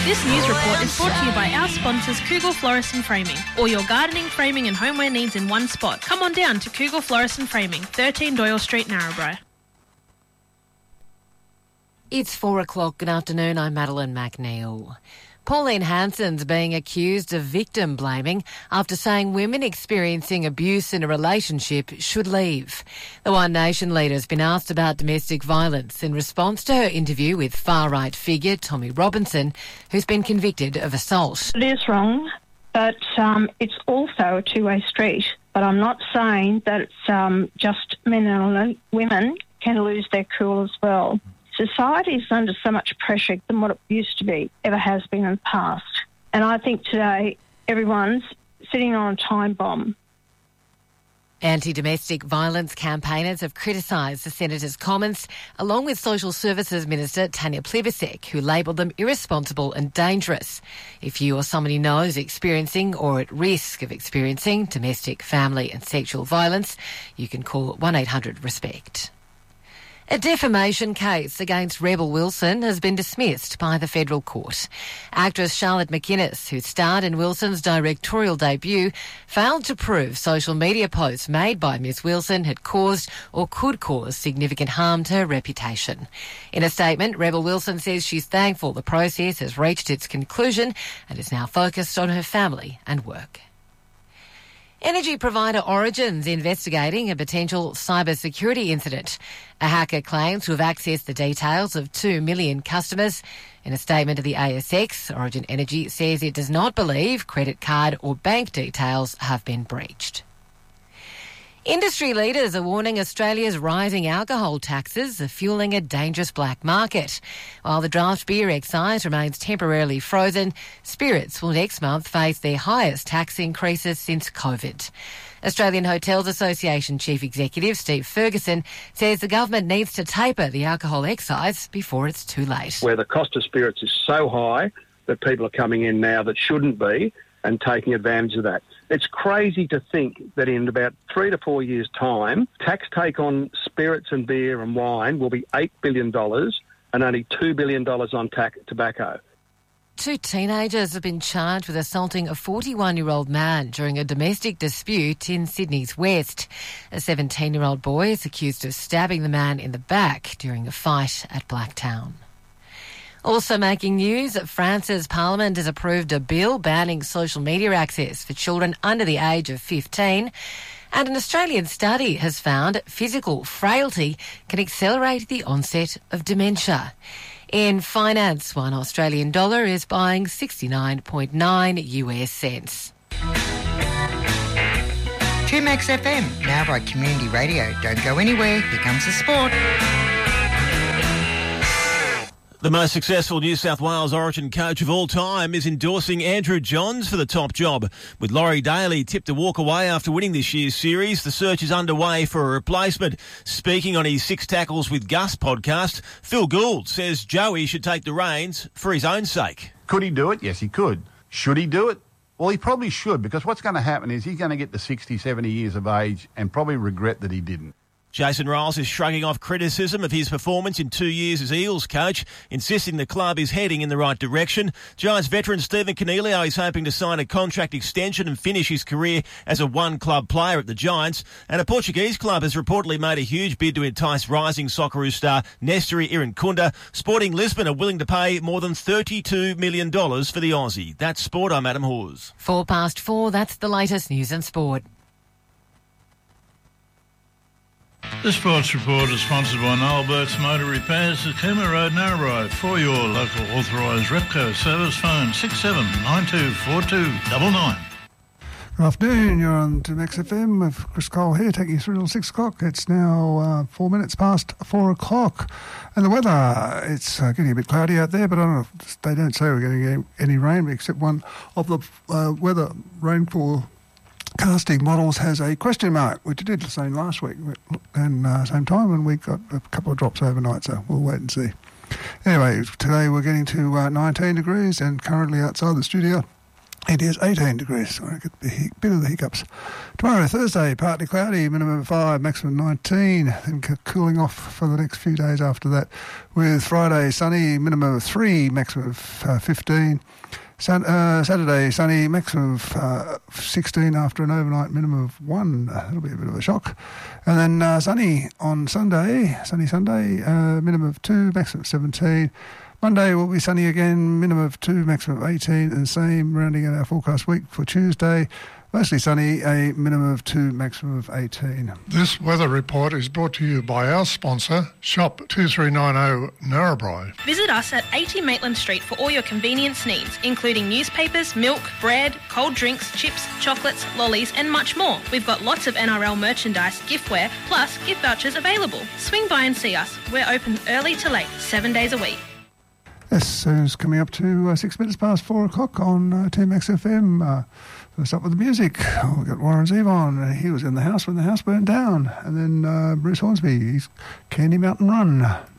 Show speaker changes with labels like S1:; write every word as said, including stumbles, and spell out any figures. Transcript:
S1: This news report is brought to you by our sponsors Kugel Florist and Framing. All your gardening, framing and homeware needs in one spot. Come on down to Kugel Florist and Framing, thirteen Doyle Street, Narrabri.
S2: It's four o'clock. Good afternoon. I'm Madeline McNeil. Pauline Hanson's being accused of victim blaming after saying women experiencing abuse in a relationship should leave. The One Nation leader has been asked about domestic violence in response to her interview with far-right figure Tommy Robinson, who's been convicted of assault.
S3: It is wrong, but um, it's also a two-way street. But I'm not saying that it's um, just men and women can lose their cool as well. Society is under so much pressure than what it used to be, ever has been in the past. And I think today everyone's sitting on a time bomb.
S2: Anti-domestic violence campaigners have criticised the Senator's comments, along with Social Services Minister Tanya Plibersek, who labelled them irresponsible and dangerous. If you or somebody knows experiencing or at risk of experiencing domestic, family and sexual violence, you can call one eight hundred RESPECT. A defamation case against Rebel Wilson has been dismissed by the federal court. Actress Charlotte McInnes, who starred in Wilson's directorial debut, failed to prove social media posts made by Miss Wilson had caused or could cause significant harm to her reputation. In a statement, Rebel Wilson says she's thankful the process has reached its conclusion and is now focused on her family and work. Energy provider Origin's investigating a potential cybersecurity incident. A hacker claims to have accessed the details of two million customers. In a statement to the A S X, Origin Energy says it does not believe credit card or bank details have been breached. Industry leaders are warning Australia's rising alcohol taxes are fueling a dangerous black market. While the draft beer excise remains temporarily frozen, spirits will next month face their highest tax increases since COVID. Australian Hotels Association Chief Executive Steve Ferguson says the government needs to taper the alcohol excise before it's too late.
S4: Where the cost of spirits is so high that people are coming in now that shouldn't be and taking advantage of that. It's crazy to think that in about three to four years' time, tax take on spirits and beer and wine will be eight billion dollars and only two billion dollars on tac- tobacco.
S2: Two teenagers have been charged with assaulting a forty-one-year-old man during a domestic dispute in Sydney's West. A seventeen-year-old boy is accused of stabbing the man in the back during a fight at Blacktown. Also making news, France's parliament has approved a bill banning social media access for children under the age of fifteen. And an Australian study has found physical frailty can accelerate the onset of dementia. In finance, one Australian dollar is buying sixty-nine point nine U S cents.
S5: two Max F M, now by Community Radio. Don't go anywhere, here comes the sport.
S6: The most successful New South Wales Origin coach of all time is endorsing Andrew Johns for the top job. With Laurie Daly tipped to walk away after winning this year's series, the search is underway for a replacement. Speaking on his Six Tackles with Gus podcast, Phil Gould says Joey should take the reins for his own sake.
S7: Could he do it? Yes, he could. Should he do it? Well, he probably should, because what's going to happen is he's going to get to sixty, seventy years of age and probably regret that he didn't.
S6: Jason Riles is shrugging off criticism of his performance in two years as Eels coach, insisting the club is heading in the right direction. Giants veteran Stephen Coniglio is hoping to sign a contract extension and finish his career as a one-club player at the Giants. And a Portuguese club has reportedly made a huge bid to entice rising Socceroos star Nestori Irankunda. Sporting Lisbon are willing to pay more than thirty-two million dollars for the Aussie. That's sport. I'm Adam Hawes.
S2: Four past four, that's the latest news and sport.
S8: The Sports Report is sponsored by Noel Burke's Motor Repairs at Cooma Road, Narrabri. For your local authorised Repco service, phone six seven nine two four two nine nine.
S9: Good afternoon, you're on to Max F M with Chris Cole here, taking you through till six o'clock. It's now uh, four minutes past four o'clock. And the weather, it's uh, getting a bit cloudy out there, but I don't know, they don't say we're going to get any rain, except one of the uh, weather rainfall casting models has a question mark, which it did the same last week and uh, same time, and we got a couple of drops overnight, so we'll wait and see. Anyway, today we're getting to uh, nineteen degrees, and currently outside the studio It is eighteen degrees, so I get a bit of the hiccups. Tomorrow, Thursday, partly cloudy, minimum of five, maximum nineteen, then cooling off for the next few days after that. With Friday, sunny, minimum of three, maximum of uh, fifteen. Sun, uh, Saturday, sunny, maximum of uh, sixteen after an overnight minimum of one. Uh, that'll be a bit of a shock. And then uh, sunny on Sunday, sunny Sunday, uh, minimum of two, maximum of seventeen. Monday will be sunny again, minimum of two, maximum of eighteen, and same rounding out our forecast week for Tuesday. Mostly sunny, a minimum of two, maximum of eighteen.
S10: This weather report is brought to you by our sponsor, Shop two three nine zero Narrabri.
S1: Visit us at eighty Maitland Street for all your convenience needs, including newspapers, milk, bread, cold drinks, chips, chocolates, lollies and much more. We've got lots of N R L merchandise, giftware, plus gift vouchers available. Swing by and see us. We're open early to late, seven days a week.
S9: Yes, so it's coming up to uh, six minutes past four o'clock on uh, T M X F M. Uh, First up with the music, oh, we've got Warren Zevon on. He was in the house when the house burned down. And then uh, Bruce Hornsby, he's Candy Mountain Run.